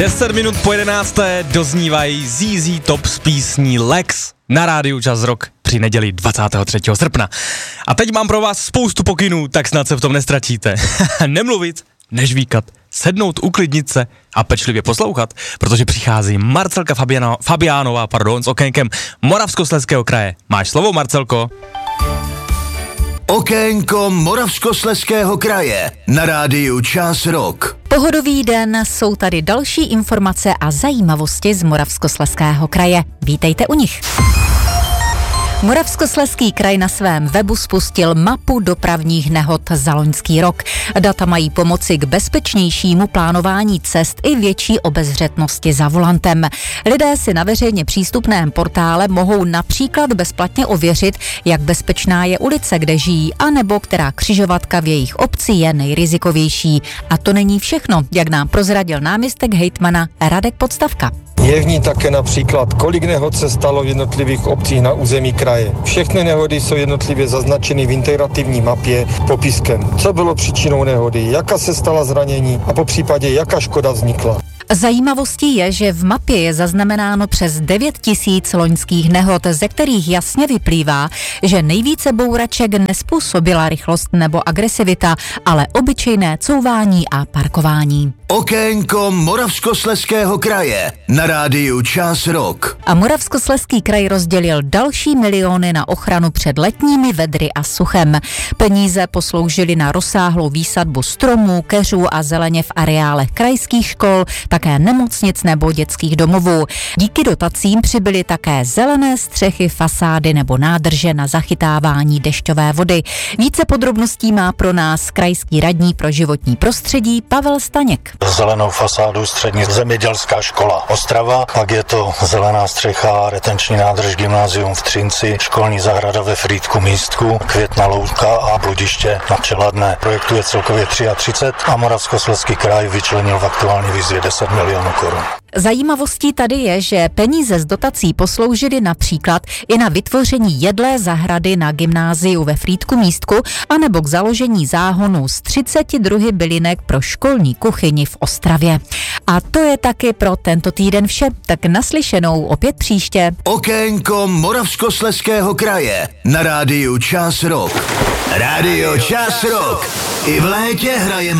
10 minut po 11. doznívají ZZ Top z písní Lex na rádiu Čas Rock při neděli 23. srpna. A teď mám pro vás spoustu pokynů, tak snad se v tom nestratíte. Nemluvit, nežvíkat, sednout, uklidnit se a pečlivě poslouchat, protože přichází Marcelka Fabiánová s okénkem Moravskoslezského kraje. Máš slovo, Marcelko? Okénko Moravskoslezského kraje na rádiu Čas Rock. Pohodový den, jsou tady další informace a zajímavosti z Moravskoslezského kraje. Vítejte u nich. Moravskoslezský kraj na svém webu spustil mapu dopravních nehod za loňský rok. Data mají pomoci k bezpečnějšímu plánování cest i větší obezřetnosti za volantem. Lidé si na veřejně přístupném portále mohou například bezplatně ověřit, jak bezpečná je ulice, kde žijí, anebo která křižovatka v jejich obci je nejrizikovější. A to není všechno, jak nám prozradil náměstek hejtmana Radek Podstavka. Je v ní také například, kolik nehod se stalo v jednotlivých obcích na území kraje. Všechny nehody jsou jednotlivě zaznačeny v integrativní mapě popiskem, co bylo příčinou nehody, jaká se stala zranění a popřípadě jaká škoda vznikla. Zajímavostí je, že v mapě je zaznamenáno přes 9 000 loňských nehod, ze kterých jasně vyplývá, že nejvíce bouraček nezpůsobila rychlost nebo agresivita, ale obyčejné couvání a parkování. Okénko Moravskoslezského kraje na rádiu Čas Rock. A Moravskoslezský kraj rozdělil další miliony na ochranu před letními vedry a suchem. Peníze posloužily na rozsáhlou výsadbu stromů, keřů a zeleně v areálech krajských škol, také nemocnic nebo dětských domovů. Díky dotacím přibyly také zelené střechy, fasády nebo nádrže na zachytávání dešťové vody. Více podrobností má pro nás krajský radní pro životní prostředí Pavel Staněk. Zelenou fasádu střední zemědělská škola Ostrava, pak je to zelená střecha, retenční nádrž gymnázium v Třinci, školní zahrada ve Frýdku Místku, Květná louka a bludiště na Čeladné. Projektu je celkově 33 a Moravskoslezský kraj vyčlenil v aktuální výzvě 10 milionů korun. Zajímavostí tady je, že peníze z dotací posloužily například i na vytvoření jedlé zahrady na gymnáziu ve Frýdku Místku anebo k založení záhonu z 30 druhy bylinek pro školní kuchyni v Ostravě. A to je taky pro tento týden vše, tak naslyšenou opět příště. Okénko Moravskoslezského kraje na rádiu Čas Rock. Rádio Čas Rock. I v létě hrajeme